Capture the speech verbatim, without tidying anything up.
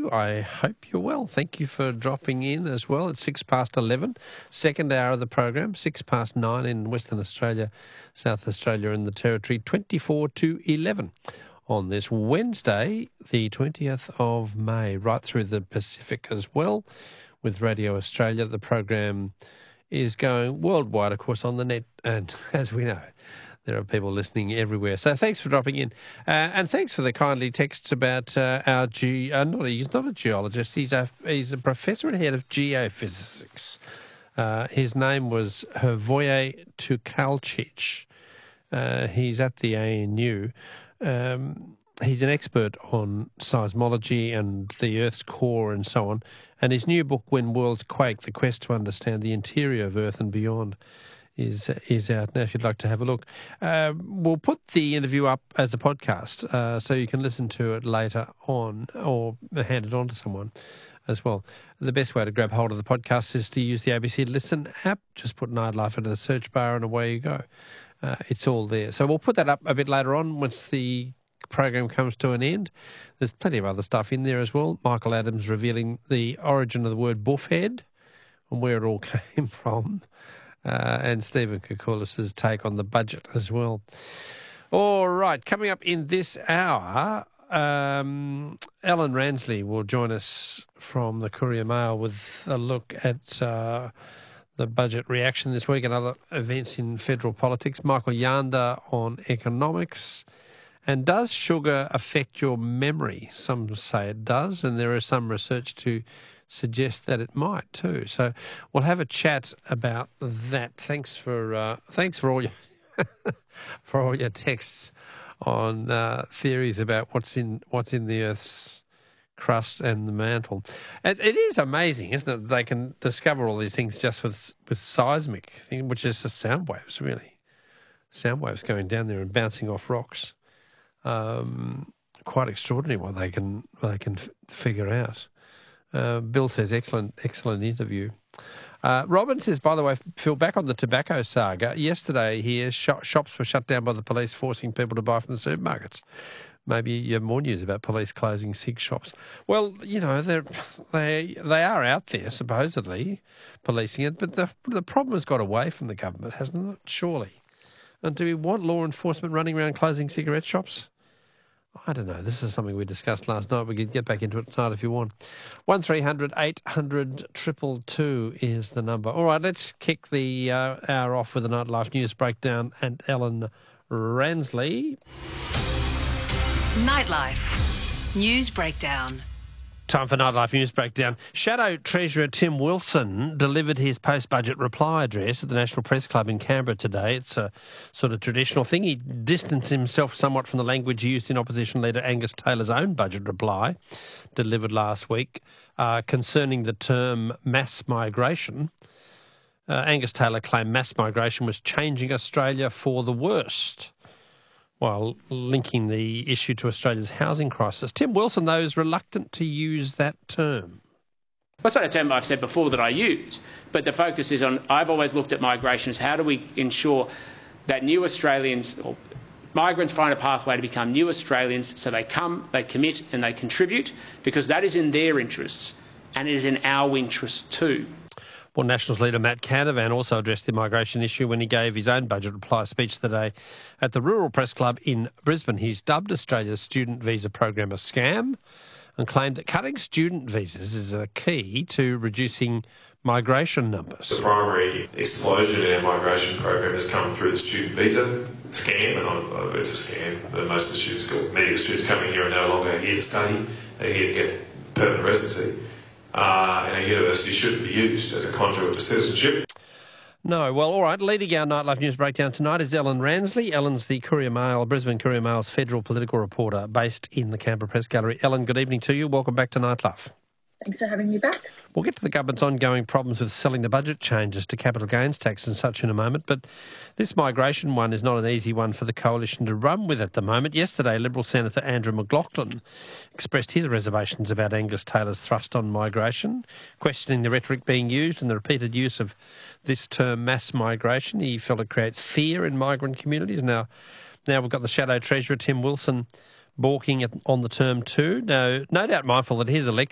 I hope you're well. Thank you for dropping in as well. It's six past eleven, second hour of the program, six past nine in Western Australia, South Australia and the Territory, twenty-four to eleven on this Wednesday, the twentieth of May, right through the Pacific as well with Radio Australia. The program is going worldwide, of course, on the net, and as we know, there are people listening everywhere. So thanks for dropping in. Uh, and thanks for the kindly texts about uh, our... Ge- uh, not a, he's not a geologist. He's a, he's a professor and head of geophysics. Uh, his name was Hrvoje Tukalčić. Uh, he's at the A N U. Um, he's an expert on seismology and the Earth's core and so on. And his new book, When Worlds Quake, The Quest to Understand the Interior of Earth and Beyond, is is out now if you'd like to have a look. Uh, we'll put the interview up as a podcast uh, so you can listen to it later on or hand it on to someone as well. The best way to grab hold of the podcast is to use the A B C Listen app. Just put Nightlife into the search bar and away you go. Uh, it's all there. So we'll put that up a bit later on once the program comes to an end. There's plenty of other stuff in there as well. Michael Adams revealing the origin of the word buffhead and where it all came from. Uh, and Stephen Koukoulas' take on the budget as well. All right, coming up in this hour, um, Ellen Ransley will join us from the Courier Mail with a look at uh, the budget reaction this week and other events in federal politics. Michael Yanda on economics. And does sugar affect your memory? Some say it does, and there is some research to suggest that it might too. So we'll have a chat about that. Thanks for uh, thanks for all your for all your texts on uh, theories about what's in what's in the Earth's crust and the mantle. And it is amazing, isn't it? They can discover all these things just with with seismic thing, which is just sound waves, really. Sound waves going down there and bouncing off rocks. Um, quite extraordinary what they can they can f- figure out. Uh, Bill says, excellent, excellent interview. Uh, Robin says, by the way, Phil, back on the tobacco saga, yesterday here, sh- shops were shut down by the police, forcing people to buy from the supermarkets. Maybe you have more news about police closing cig shops. Well, you know, they're, they they are out there, supposedly, policing it, but the the problem has got away from the government, hasn't it? Surely. And do we want law enforcement running around closing cigarette shops? I don't know. This is something we discussed last night. We can get back into it tonight if you want. one three hundred eight hundred two two two is the number. All right, let's kick the uh, hour off with the Nightlife News Breakdown and Ellen Ransley. Nightlife News Breakdown. Time for Nightlife News Breakdown. Shadow Treasurer Tim Wilson delivered his post-budget reply address at the National Press Club in Canberra today. It's a sort of traditional thing. He distanced himself somewhat from the language used in Opposition Leader Angus Taylor's own budget reply, delivered last week, uh, concerning the term mass migration. Uh, Angus Taylor claimed mass migration was changing Australia for the worst, while linking the issue to Australia's housing crisis. Tim Wilson, though, is reluctant to use that term. That's not a term I've said before that I use, but the focus is on, I've always looked at migration as how do we ensure that new Australians, or migrants find a pathway to become new Australians, so they come, they commit and they contribute, because that is in their interests and it is in our interests too. Well, Nationals leader Matt Canavan also addressed the migration issue when he gave his own budget reply speech today at the Rural Press Club in Brisbane. He's dubbed Australia's student visa program a scam and claimed that cutting student visas is a key to reducing migration numbers. The primary explosion in our migration program has come through the student visa scam, and uh, it's a scam. Most of the students, many of the students coming here are no longer here to study, they're here to get permanent residency. Uh, and a university shouldn't be used as a conduit to citizenship. No, well, all right. Leading our Nightlife News Breakdown tonight is Ellen Ransley. Ellen's the Courier Mail, Brisbane Courier Mail's federal political reporter based in the Canberra Press Gallery. Ellen, good evening to you. Welcome back to Nightlife. Thanks for having me back. We'll get to the government's ongoing problems with selling the budget changes to capital gains tax and such in a moment, but this migration one is not an easy one for the coalition to run with at the moment. Yesterday, Liberal Senator Andrew McLaughlin expressed his reservations about Angus Taylor's thrust on migration, questioning the rhetoric being used and the repeated use of this term mass migration. He felt it creates fear in migrant communities. Now, now we've got the Shadow Treasurer, Tim Wilson, balking on the term too. No, no doubt mindful that his electorate